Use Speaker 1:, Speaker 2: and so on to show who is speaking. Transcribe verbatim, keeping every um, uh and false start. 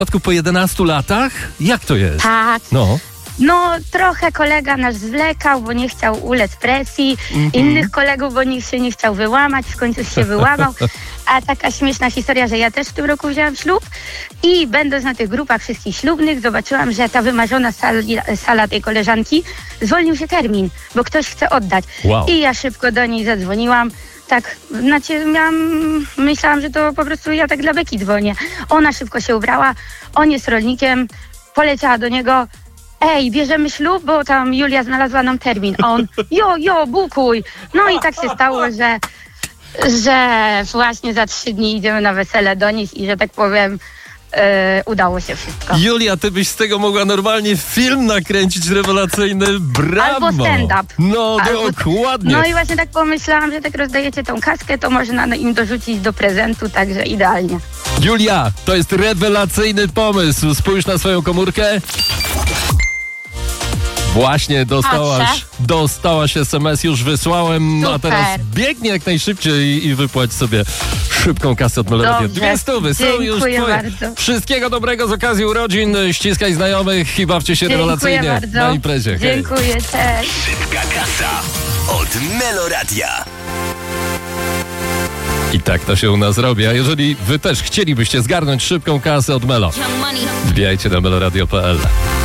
Speaker 1: Po jedenastu latach? Jak to jest?
Speaker 2: Tak.
Speaker 1: No.
Speaker 2: No, trochę kolega nasz zwlekał, bo nie chciał ulec presji,
Speaker 1: Mhm.
Speaker 2: innych kolegów, bo nikt się nie chciał wyłamać, w końcu się wyłamał. A taka śmieszna historia, że ja też w tym roku wzięłam ślub i będąc na tych grupach wszystkich ślubnych, zobaczyłam, że ta wymarzona sali, sala tej koleżanki zwolnił się termin, bo ktoś chce oddać.
Speaker 1: Wow.
Speaker 2: I ja szybko do niej zadzwoniłam. Tak, znaczy miałam, myślałam, że to po prostu ja tak dla beki dzwonię. Ona szybko się ubrała, on jest rolnikiem, poleciała do niego. Ej, bierzemy ślub, bo tam Julia znalazła nam termin. A on, jo, jo, bukuj. No i tak się stało, że, że właśnie za trzy dni idziemy na wesele do nich i że tak powiem, yy, udało się wszystko.
Speaker 1: Julia, ty byś z tego mogła normalnie film nakręcić rewelacyjny. Brawo!
Speaker 2: Albo stand-up.
Speaker 1: No,
Speaker 2: Albo-
Speaker 1: dokładnie.
Speaker 2: No i właśnie tak pomyślałam, że tak rozdajecie tą kaskę, to można im dorzucić do prezentu, także idealnie.
Speaker 1: Julia, to jest rewelacyjny pomysł. Spójrz na swoją komórkę. Właśnie dostałaś,
Speaker 2: Patrzę.
Speaker 1: dostałaś es em es, już wysłałem, a
Speaker 2: Super.
Speaker 1: teraz biegnie jak najszybciej i, i wypłać sobie szybką kasę od Meloradia.
Speaker 2: Dobrze.
Speaker 1: Dwie stówy są już
Speaker 2: Dziękuję
Speaker 1: twoje.
Speaker 2: bardzo.
Speaker 1: Wszystkiego dobrego z okazji urodzin, ściskaj znajomych i bawcie się
Speaker 2: Dziękuję
Speaker 1: rewelacyjnie
Speaker 2: bardzo.
Speaker 1: na imprezie. Hej.
Speaker 2: Dziękuję, cześć.
Speaker 3: Szybka kasa od Meloradia.
Speaker 1: I tak to się u nas robi, a jeżeli wy też chcielibyście zgarnąć szybką kasę od Melo, wbijajcie na meloradio kropka pe el.